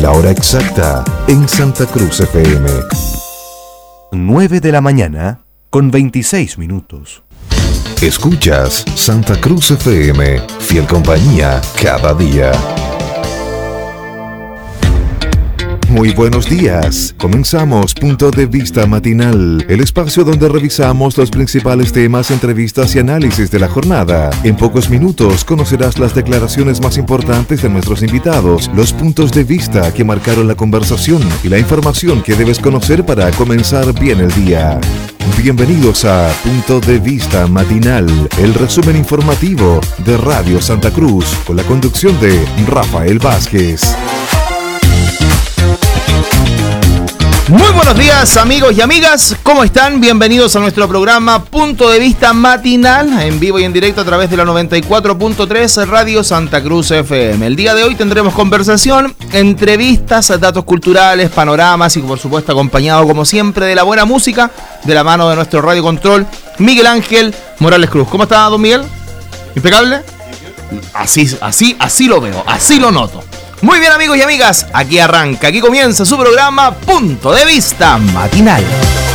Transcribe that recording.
La hora exacta en Santa Cruz FM. 9 de la mañana con 26 minutos. Escuchas Santa Cruz FM, fiel compañía cada día. Muy buenos días. Comenzamos Punto de Vista Matinal, el espacio donde revisamos los principales temas, entrevistas y análisis de la jornada. En pocos minutos conocerás las declaraciones más importantes de nuestros invitados, los puntos de vista que marcaron la conversación y la información que debes conocer para comenzar bien el día. Bienvenidos a Punto de Vista Matinal, el resumen informativo de Radio Santa Cruz, con la conducción de Rafael Vázquez. Muy buenos días, amigos y amigas, ¿cómo están? Bienvenidos a nuestro programa Punto de Vista Matinal, en vivo y en directo a través de la 94.3 Radio Santa Cruz FM. El día de hoy tendremos conversación, entrevistas, datos culturales, panoramas y por supuesto acompañado como siempre de la buena música, de la mano de nuestro radio control, Miguel Ángel Morales Cruz. ¿Cómo está, don Miguel? ¿Impecable? Así lo veo, así lo noto. Muy bien, amigos y amigas, aquí arranca, aquí comienza su programa Punto de Vista Matinal.